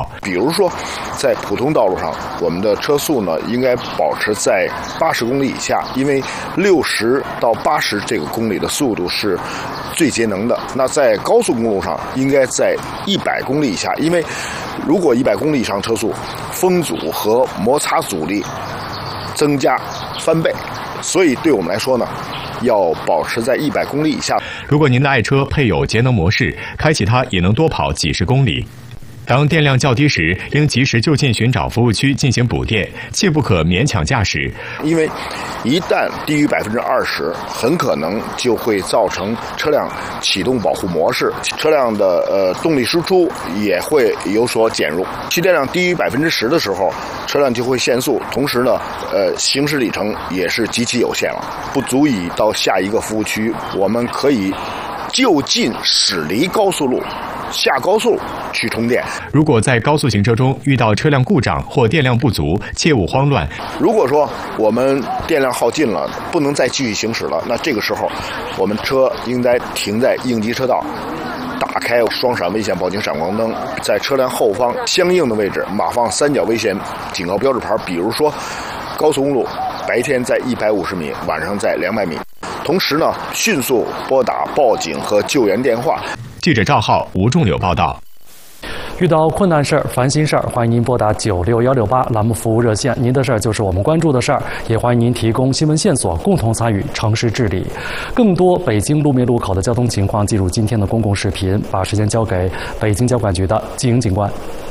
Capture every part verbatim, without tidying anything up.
好。 比如说，在普通道路上，我们的车速呢应该保持在八十公里以下，因为六十到八十这个公里的速度是最节能的。那在高速公路上，应该在一百公里以下，因为如果一百公里以上车速，风阻和摩擦阻力增加翻倍，所以对我们来说呢，要保持在一百公里以下。 如果您的爱车配有节能模式，开启它也能多跑几十公里。当电量较低时，应及时就近寻找服务区进行补电，切不可勉强驾驶。 因为一旦低于百分之二十，很可能就会造成车辆启动保护模式，车辆的呃动力输出也会有所减弱。其电量低于百分之十的时候，车辆就会限速，同时呢，呃，行驶里程也是极其有限了，不足以到下一个服务区。我们可以就近驶离高速路，下高速去充电。 如果在高速行车中遇到车辆故障或电量不足，切勿慌乱。 如果说我们电量耗尽了，不能再继续行驶了，那这个时候我们车应该停在应急车道，打开双闪危险报警闪光灯，在车辆后方相应的位置码放三角危险警告标志牌，比如说高速公路白天在一百五十米，晚上在两百米。同时呢，迅速拨打报警和救援电话。 记者赵浩、吴仲柳报道。 遇到困难事儿、烦心事儿，欢迎您拨打九六幺六八栏目服务热线。您的事儿就是我们关注的事儿，也欢迎您提供新闻线索，共同参与城市治理。更多北京路面路口的交通情况，进入今天的公共视频。把时间交给北京交管局的季莹警官。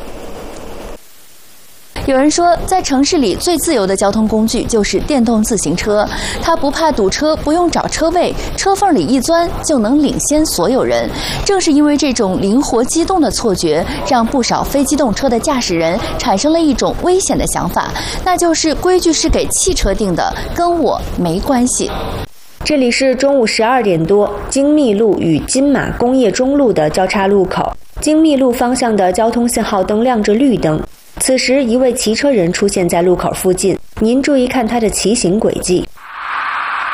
有人说，在城市里最自由的交通工具就是电动自行车，它不怕堵车，不用找车位，车缝里一钻就能领先所有人。正是因为这种灵活机动的错觉，让不少非机动车的驾驶人产生了一种危险的想法，那就是规矩是给汽车定的，跟我没关系。 这里是中午十二点多，京密路与金马工业中路的交叉路口，京密路方向的交通信号灯亮着绿灯。此时，一位骑车人出现在路口附近。您注意看他的骑行轨迹，